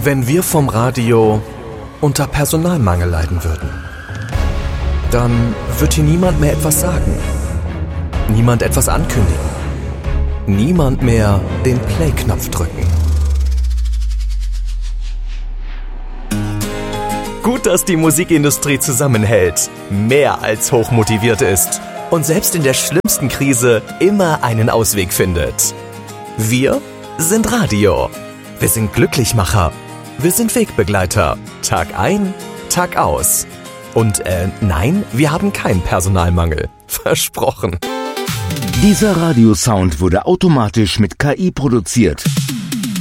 Wenn wir vom Radio unter Personalmangel leiden würden, dann wird hier niemand mehr etwas sagen, niemand etwas ankündigen, niemand mehr den Play-Knopf drücken. Gut, dass die Musikindustrie zusammenhält, mehr als hochmotiviert ist und selbst in der schlimmsten Krise immer einen Ausweg findet. Wir sind Radio. Wir sind Glücklichmacher. Wir sind Wegbegleiter. Tag ein, Tag aus. Und nein, wir haben keinen Personalmangel. Versprochen. Dieser Radiosound wurde automatisch mit KI produziert.